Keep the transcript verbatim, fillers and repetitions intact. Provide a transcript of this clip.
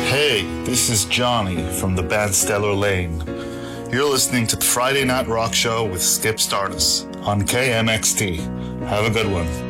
Hey, this is Johnny from the band Stellar Lane. You're listening to the Friday Night Rock Show with Skip Stardust on K M X T. Have a good one.